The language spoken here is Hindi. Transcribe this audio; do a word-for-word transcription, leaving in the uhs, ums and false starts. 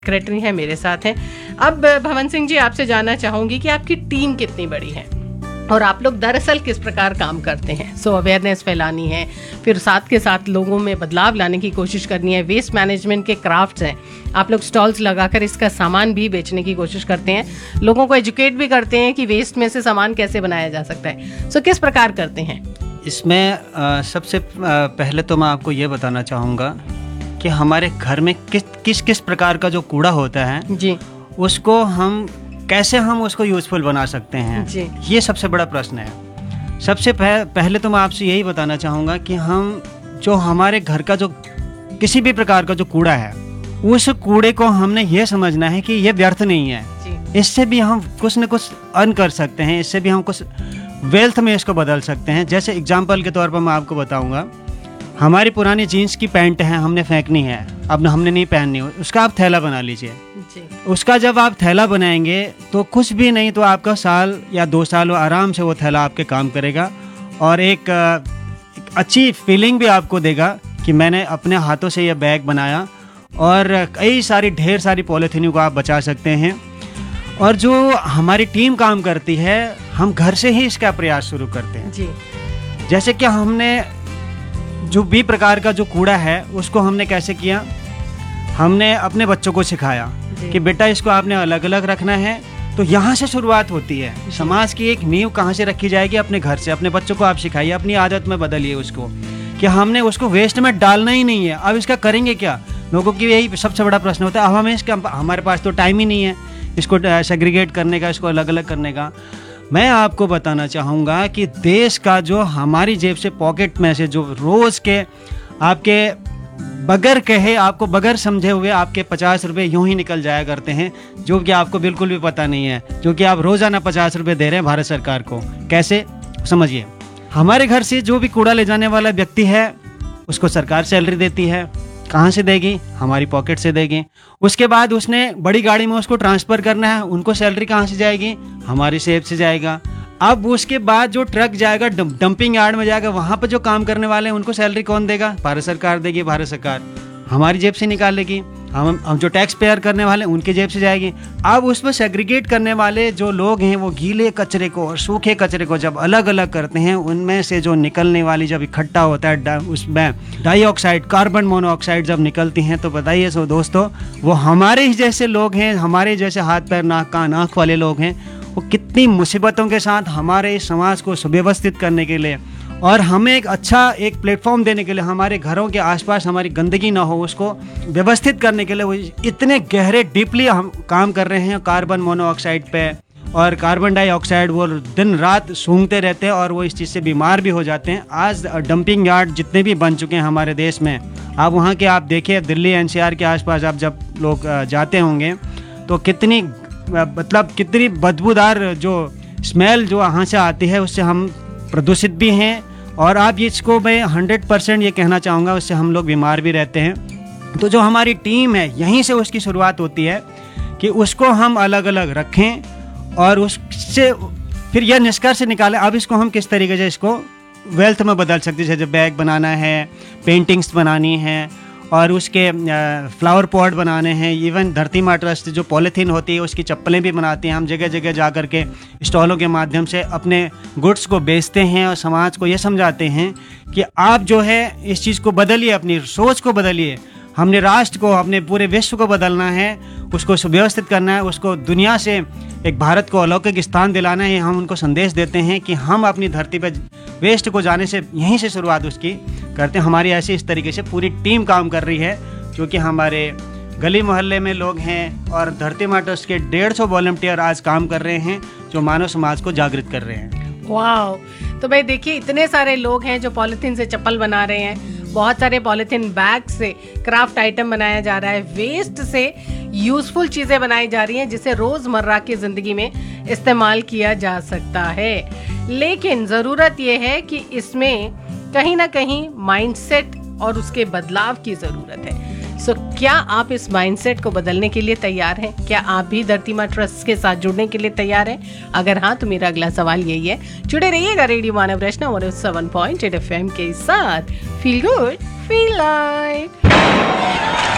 सेक्रेटरी हैं, मेरे साथ हैं। अब भवन सिंह जी, आपसे जानना चाहूंगी कि आपकी टीम कितनी बड़ी है और आप लोग दरअसल किस प्रकार काम करते हैं। सो अवेयरनेस फैलानी है, फिर साथ के साथ लोगों में बदलाव लाने की कोशिश करनी है। वेस्ट मैनेजमेंट के क्राफ्ट्स हैं, आप लोग स्टॉल्स लगाकर इसका सामान भी बेचने की कोशिश करते हैं, लोगों को एजुकेट भी करते हैं कि वेस्ट में से सामान कैसे बनाया जा सकता है। सो किस प्रकार करते हैं इसमें? आ, सबसे आ, पहले तो मैं आपको ये बताना चाहूँगा कि हमारे घर में किस किस किस प्रकार का जो कूड़ा होता है जी, उसको हम कैसे हम उसको यूज़फुल बना सकते हैं जी। ये सबसे बड़ा प्रश्न है। सबसे पह, पहले तो मैं आपसे यही बताना चाहूँगा कि हम जो हमारे घर का जो किसी भी प्रकार का जो कूड़ा है, उस कूड़े को हमने ये समझना है कि ये व्यर्थ नहीं है, इससे भी हम कुछ न कुछ अर्न कर सकते हैं, इससे भी हम कुछ वेल्थ में इसको बदल सकते हैं। जैसे एग्जाम्पल के तौर पर मैं आपको बताऊँगा, हमारी पुरानी जीन्स की पैंट है, हमने फेंकनी है, अब हमने नहीं पहननी, उसका आप थैला बना लीजिए। उसका जब आप थैला बनाएंगे तो कुछ भी नहीं तो आपका साल या दो साल आराम से वो थैला आपके काम करेगा और एक, एक अच्छी फीलिंग भी आपको देगा कि मैंने अपने हाथों से ये बैग बनाया। और कई सारी ढेर सारी पॉलीथीनों को आप बचा सकते हैं। और जो हमारी टीम काम करती है, हम घर से ही इसका प्रयास शुरू करते हैं जी। जैसे कि हमने जो भी प्रकार का जो कूड़ा है उसको हमने कैसे किया, हमने अपने बच्चों को सिखाया कि बेटा इसको आपने अलग अलग रखना है। तो यहाँ से शुरुआत होती है। समाज की एक नींव कहाँ से रखी जाएगी? अपने घर से। अपने बच्चों को आप सिखाइए, अपनी आदत में बदलिए उसको कि हमने उसको वेस्ट में डालना ही नहीं है। अब इसका करेंगे क्या? लोगों की यही सबसे बड़ा प्रश्न होता है। अब हमें इसका, हमारे पास तो टाइम ही नहीं है इसको सेग्रीगेट करने का, इसको अलग अलग करने का। मैं आपको बताना चाहूँगा कि देश का जो हमारी जेब से, पॉकेट में से जो रोज़ के आपके बगैर कहे, आपको बगैर समझे हुए आपके पचास रुपये यूं ही निकल जाया करते हैं, जो कि आपको बिल्कुल भी पता नहीं है, जो कि आप रोज़ाना पचास रुपये दे रहे हैं भारत सरकार को। कैसे? समझिए, हमारे घर से जो भी कूड़ा ले जाने वाला व्यक्ति है उसको सरकार सैलरी देती है। कहाँ से देगी? हमारी पॉकेट से देगी। उसके बाद उसने बड़ी गाड़ी में उसको ट्रांसफ़र करना है, उनको सैलरी कहाँ से जाएगी? हमारी सेब से जाएगा। अब उसके बाद जो ट्रक जाएगा, डंपिंग यार्ड में जाएगा, वहाँ पर जो काम करने वाले हैं उनको सैलरी कौन देगा? भारत सरकार देगी। भारत सरकार हमारी जेब से निकालेगी। हम हम जो टैक्स पेयर करने वाले हैं उनकी जेब से जाएगी। अब उसमें सेग्रीगेट करने वाले जो लोग हैं वो गीले कचरे को और सूखे कचरे को जब अलग अलग करते हैं, उनमें से जो निकलने वाली जब इकट्ठा होता है उसमें डाइऑक्साइड, कार्बन मोनोऑक्साइड जब निकलती हैं, तो बताइए सो दोस्तों, वो हमारे ही जैसे लोग हैं, हमारे जैसे हाथ पैर नाक कान आँख वाले लोग हैं, वो कितनी मुसीबतों के साथ हमारे समाज को सुव्यवस्थित करने के लिए और हमें एक अच्छा एक प्लेटफॉर्म देने के लिए, हमारे घरों के आसपास हमारी गंदगी ना हो उसको व्यवस्थित करने के लिए, वो इतने गहरे डीपली हम काम कर रहे हैं कार्बन मोनोऑक्साइड पे और कार्बन डाइऑक्साइड। वो दिन रात सूंघते रहते हैं और वो इस चीज़ से बीमार भी हो जाते हैं। आज डंपिंग यार्ड जितने भी बन चुके हैं हमारे देश में, आप वहाँ के आप देखिए, दिल्ली एन सी आर के आसपास आप जब लोग जाते होंगे तो कितनी मतलब कितनी बदबूदार जो स्मेल जो वहाँ से आती है, उससे हम प्रदूषित भी हैं। और आप इसको मैं हंड्रेड परसेंट ये कहना चाहूँगा, उससे हम लोग बीमार भी रहते हैं। तो जो हमारी टीम है, यहीं से उसकी शुरुआत होती है कि उसको हम अलग अलग रखें और उससे फिर यह निष्कर्ष निकालें अब इसको हम किस तरीके से इसको वेल्थ में बदल सकते हैं। जैसे बैग बनाना है, पेंटिंग्स बनानी है और उसके फ्लावर पॉट बनाने हैं। इवन धरती माँ ट्रस्ट जो पॉलीथीन होती है उसकी चप्पलें भी बनाते हैं। हम जगह जगह जा कर के स्टॉलों के माध्यम से अपने गुड्स को बेचते हैं और समाज को ये समझाते हैं कि आप जो है इस चीज़ को बदलिए, अपनी सोच को बदलिए। हमने राष्ट्र को, अपने पूरे विश्व को बदलना है, उसको सुव्यवस्थित करना है, उसको दुनिया से एक भारत को अलौकिक स्थान दिलाना है। हम उनको संदेश देते हैं कि हम अपनी धरती पर वेस्ट को जाने से यहीं से शुरुआत उसकी करते हैं। हमारी ऐसी इस तरीके से पूरी टीम काम कर रही है, क्योंकि हमारे गली मोहल्ले में लोग हैं और धरती माँ ट्रस्ट के डेढ़ सौ वॉलंटियर आज काम कर रहे हैं जो मानव समाज को जागृत कर रहे हैं। वाह! तो भाई देखिए, इतने सारे लोग हैं जो पॉलीथीन से चप्पल बना रहे हैं, बहुत सारे पॉलीथीन बैग से क्राफ्ट आइटम बनाया जा रहा है, वेस्ट से यूजफुल चीजें बनाई जा रही हैं जिसे रोजमर्रा की जिंदगी में इस्तेमाल किया जा सकता है। लेकिन जरूरत यह है कि इसमें कहीं ना कहीं माइंडसेट और उसके बदलाव की जरूरत है। सो क्या आप इस माइंडसेट को बदलने के लिए तैयार हैं? क्या आप भी धरती माँ ट्रस्ट के साथ जुड़ने के लिए तैयार हैं? अगर हाँ, तो मेरा अगला सवाल यही है, जुड़े रहिएगा रेडियो मानव रचना one O seven point eight F M के साथ। Feel good, feel like.